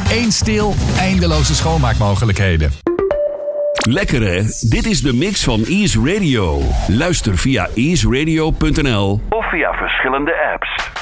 Eén stil, eindeloze schoonmaakmogelijkheden. Lekker hè? Dit is de mix van Ease Radio. Luister via easeradio.nl of via verschillende apps.